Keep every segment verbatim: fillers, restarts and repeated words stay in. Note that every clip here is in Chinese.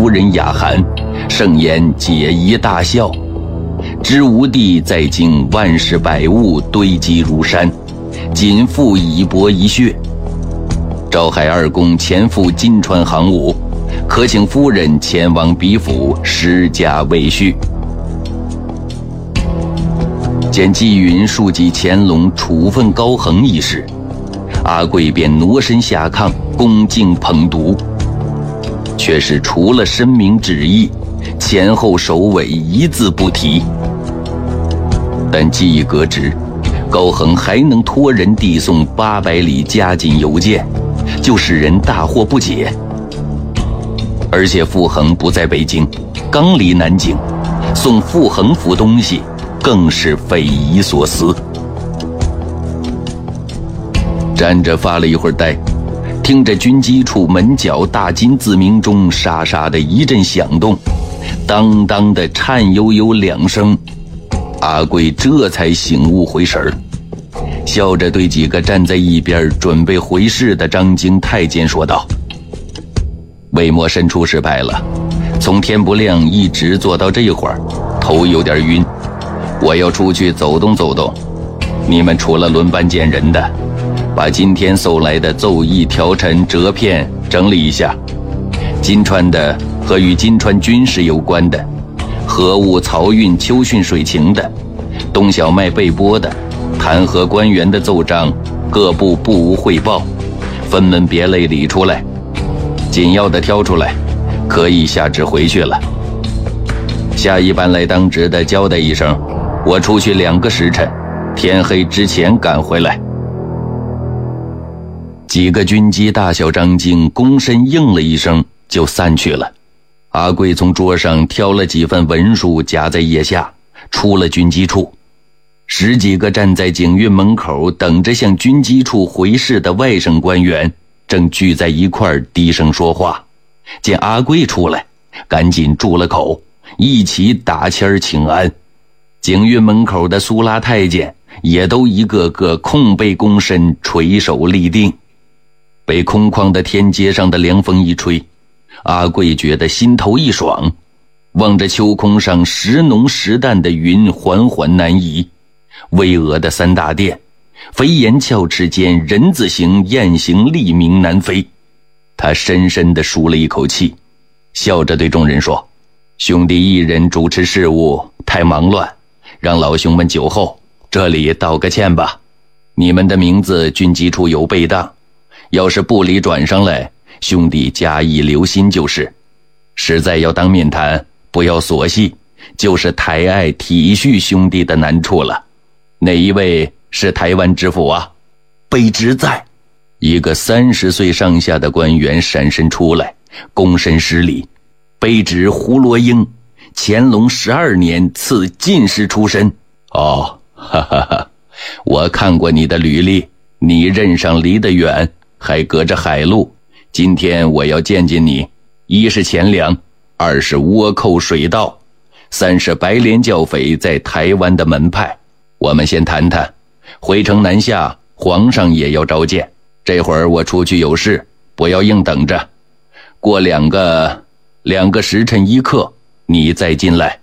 夫人雅涵，盛言解疑大笑。知吾地在京，万事百物堆积如山，仅复以帛一穴。赵海二公前赴金川行伍，可请夫人前往彼府施加慰恤。见纪云述及乾隆处分高恒一事，阿贵便挪身下炕，恭敬捧读，却是除了申明旨意，前后首尾一字不提。但记忆革职，高恒还能托人递送八百里加紧邮件，就使人大惑不解。而且傅恒不在北京，刚离南京，送傅恒府东西更是匪夷所思。站着发了一会儿呆，听着军机处门角大金字鸣钟沙沙的一阵响动，当当的颤悠悠两声，阿贵这才醒悟回神儿，笑着对几个站在一边准备回事的张京太监说道：“魏末申出失败了，从天不亮一直坐到这会儿，头有点晕，我要出去走动走动。你们除了轮班见人的，把今天搜来的奏议条陈折片整理一下，金川的和与金川军事有关的，河务漕运秋汛水情的，东小麦备拨的，弹劾官员的奏章，各部不无汇报，分门别类理出来，紧要的挑出来，可以下旨回去了。下一班来当值的交代一声，我出去两个时辰，天黑之前赶回来。”几个军机大小张京躬身应了一声，就散去了。阿贵从桌上挑了几份文书夹在腋下，出了军机处。十几个站在警运门口等着向军机处回事的外省官员正聚在一块儿低声说话，见阿贵出来，赶紧住了口，一起打签请安。警运门口的苏拉太监也都一个个空背躬身，垂手立定。被空旷的天街上的凉风一吹，阿贵觉得心头一爽，望着秋空上时浓时淡的云缓缓南移，巍峨的三大殿飞檐翘翅间，人字形雁形立鸣南飞。他深深地舒了一口气，笑着对众人说：“兄弟一人主持事务太忙乱，让老兄们久候，这里道个歉吧。你们的名字军机处有备当，要是部里转上来，兄弟加以留心就是。实在要当面谈，不要琐细，就是抬爱体恤兄弟的难处了。哪一位是台湾知府啊？”“卑职在。”一个三十岁上下的官员闪身出来，躬身施礼：“卑职胡罗英，乾隆十二年赐进士出身。”“哦，哈哈哈，我看过你的履历，你任上离得远，还隔着海路，今天我要见见你，一是钱粮，二是倭寇水盗，三是白莲教匪在台湾的门派。我们先谈谈，回城南下，皇上也要召见。这会儿我出去有事，不要硬等着，过两个两个时辰一刻，你再进来。”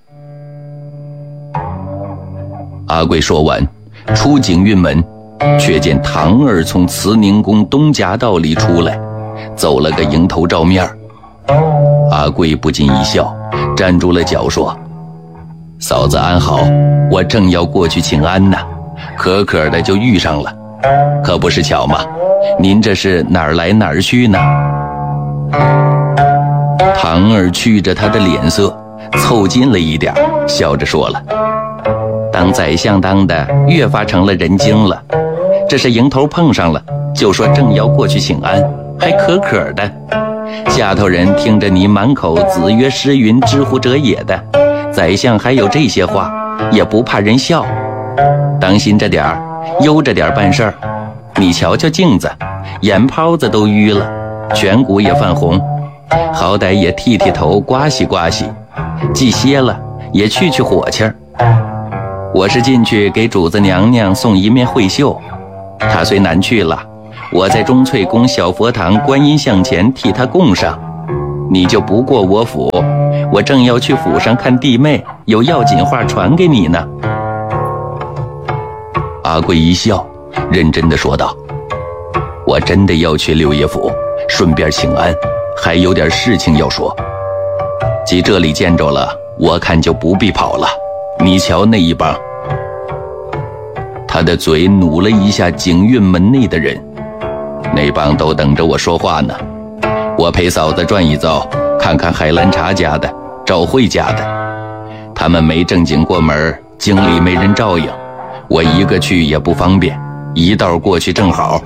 阿贵说完，出警运门，却见唐儿从慈宁宫东夹道里出来，走了个迎头照面。阿贵不禁一笑，站住了脚说：“嫂子安好，我正要过去请安呢，可可的就遇上了，可不是巧吗？您这是哪儿来哪儿去呢？”唐儿觑着他的脸色，凑近了一点，笑着说了：“当宰相当的越发成了人精了，这是迎头碰上了，就说正要过去请安，还可可的。下头人听着你满口子曰诗云知乎者也的，宰相还有这些话，也不怕人笑。当心着点儿，悠着点办事儿。你瞧瞧镜子，眼泡子都淤了，颧骨也泛红，好歹也剃剃头，刮洗刮洗，既歇了也去去火气儿。我是进去给主子娘娘送一面会绣，她虽难去了，我在钟粹宫小佛堂观音像前替她供上。 你就不过我府，我正要去府上看弟妹，有要紧话传给你呢。阿贵一笑，认真地说道：我真的要去六爷府，顺便请安，还有点事情要说。既这里见着了，我看就不必跑了。你瞧那一帮。他的嘴努了一下景运门内的人，那帮都等着我说话呢。我陪嫂子转一遭，看看海兰茶家的、赵慧家的，他们没正经过门，京里没人照应，我一个去也不方便，一道过去正好。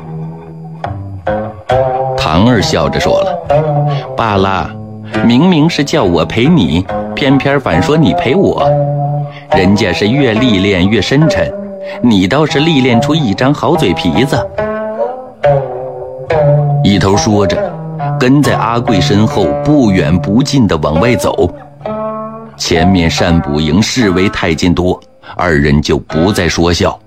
唐儿笑着说了：罢了，明明是叫我陪你，偏偏反说你陪我。人家是越历练越深沉，你倒是历练出一张好嘴皮子。一头说着，跟在阿贵身后不远不近地往外走。前面善补营侍卫太监多，二人就不再说笑。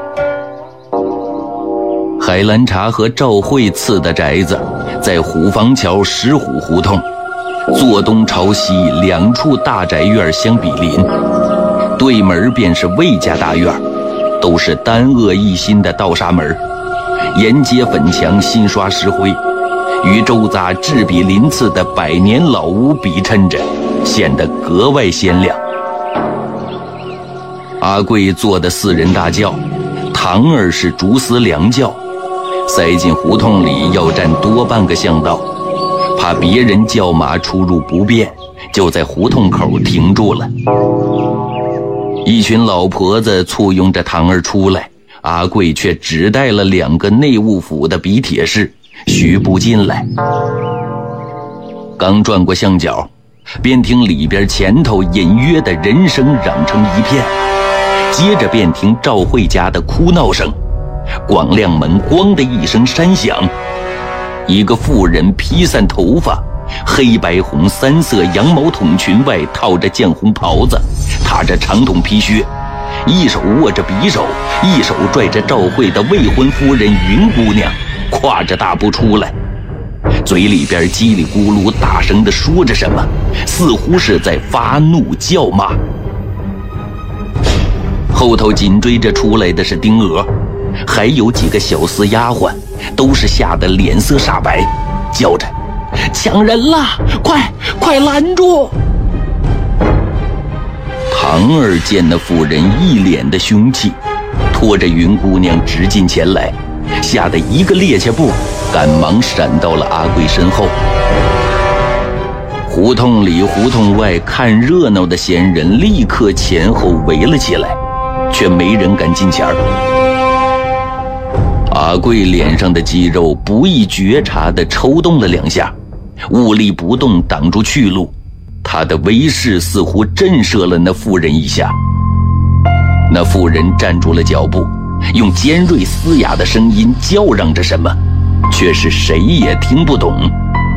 海兰茶和赵慧赐的宅子在虎坊桥石虎胡同，坐东朝西两处大宅院相比邻，对门便是魏家大院，都是单恶一心的倒沙门，沿街粉墙新刷石灰，与周匝陟比鳞次的百年老屋比衬着，显得格外鲜亮。阿贵坐的四人大轿，唐儿是竹丝凉轿，塞进胡同里要占多半个巷道，怕别人叫马出入不便，就在胡同口停住了。一群老婆子簇拥着唐儿出来，阿贵却只带了两个内务府的比铁士，徐不进来。刚转过巷角，便听里边前头隐约的人声嚷成一片，接着便听赵慧家的哭闹声，广亮门咣的一声山响，一个妇人披散头发，黑白红三色羊毛筒裙外套着绛红袍子，踏着长筒皮靴，一手握着匕首，一手拽着赵慧的未婚夫人云姑娘，跨着大步出来，嘴里边叽里咕噜大声地说着什么，似乎是在发怒叫骂。后头紧追着出来的是丁娥，还有几个小厮丫鬟，都是吓得脸色煞白，叫着抢人了，快快拦住！唐儿见那妇人一脸的凶气，拖着云姑娘直进前来，吓得一个趔趄步，赶忙闪到了阿贵身后。胡同里胡同外看热闹的闲人立刻前后围了起来，却没人敢近前儿。阿贵脸上的肌肉不易觉察地抽动了两下，兀立不动挡住去路，他的威势似乎震慑了那妇人一下。那妇人站住了脚步，用尖锐嘶哑的声音叫嚷着什么，却是谁也听不懂。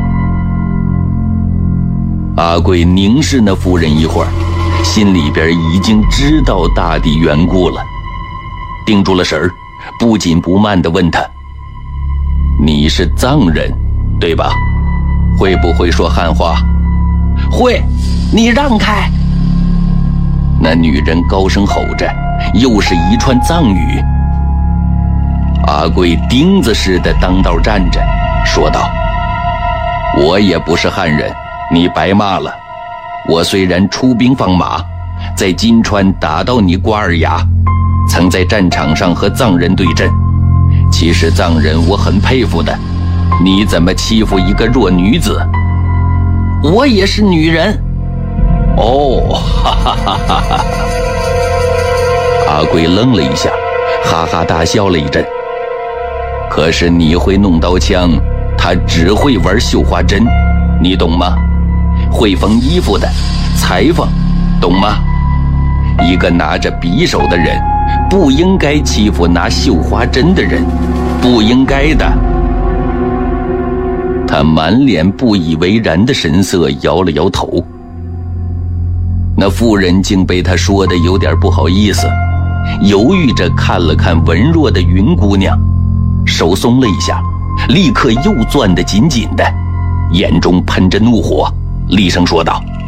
阿贵凝视那妇人一会儿，心里边已经知道大抵缘故了，定住了神儿，不紧不慢地问他：你是藏人对吧？会不会说汉话？会，你让开！那女人高声吼着，又是一串藏语。阿贵钉子似的当道站着，说道：我也不是汉人，你白骂了。我虽然出兵放马，在金川打到你瓜尔牙，曾在战场上和藏人对阵，其实藏人我很佩服的，你怎么欺负一个弱女子？我也是女人。哦，哈哈哈哈哈！阿贵愣了一下，哈哈大笑了一阵。可是你会弄刀枪，他只会玩绣花针，你懂吗？会缝衣服的裁缝，懂吗？一个拿着匕首的人不应该欺负拿绣花针的人，不应该的。他满脸不以为然的神色摇了摇头。那妇人竟被他说的有点不好意思，犹豫着看了看文弱的云姑娘，手松了一下，立刻又攥得紧紧的，眼中喷着怒火。 厉声说道。